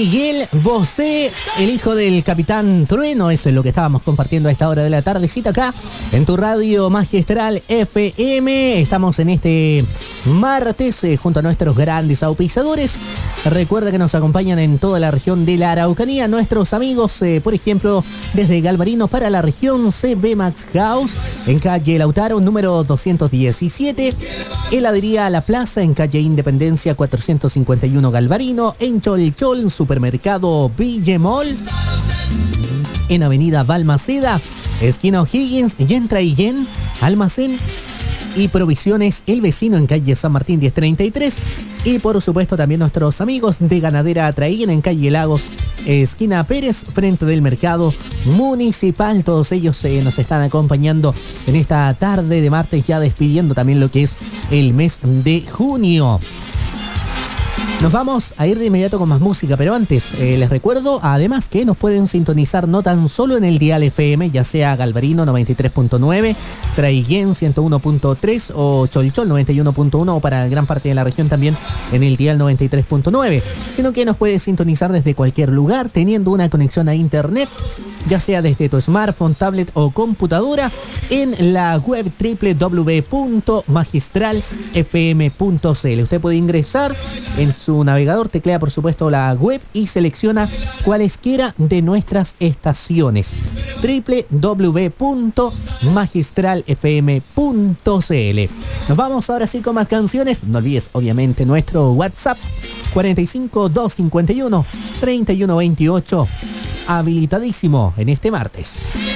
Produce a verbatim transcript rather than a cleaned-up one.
Miguel Bosé, el hijo del Capitán Trueno. Eso es lo que estábamos compartiendo a esta hora de la tardecita acá en tu radio Magistral F M. Estamos en este martes eh, junto a nuestros grandes auspiciadores. Recuerda que nos acompañan en toda la región de la Araucanía nuestros amigos, eh, por ejemplo, desde Galvarino para la región, C B Max House en calle Lautaro número doscientos diecisiete, Heladería La Plaza en calle Independencia cuatrocientos cincuenta y uno Galvarino, en Cholchol, Supermercado Villemol, en Avenida Balmaceda, esquina O'Higgins, y en Traillén, Almacén y Provisiones El Vecino en calle San Martín diez treinta y tres. Y por supuesto también nuestros amigos de Ganadera Traillén en calle Lagos, esquina Pérez, frente del Mercado Municipal. Todos ellos eh, nos están acompañando en esta tarde de martes, ya despidiendo también lo que es el mes de junio. Nos vamos a ir de inmediato con más música, pero antes eh, les recuerdo además que nos pueden sintonizar no tan solo en el dial F M, ya sea Galvarino noventa y tres punto nueve, Traillén ciento uno punto tres o Cholchol noventa y uno punto uno, o para gran parte de la región también en el dial noventa y tres punto nueve, sino que nos puedes sintonizar desde cualquier lugar teniendo una conexión a internet, ya sea desde tu smartphone, tablet o computadora, en la web doble u doble u doble u punto magistral f m punto c l. Usted puede ingresar en su navegador, teclea por supuesto la web y selecciona cualesquiera de nuestras estaciones. doble u doble u doble u punto magistral f m punto c l. Nos vamos ahora sí con más canciones. No olvides obviamente nuestro WhatsApp cuarenta y cinco, doscientos cincuenta y uno, treinta y uno veintiocho, habilitadísimo en este martes.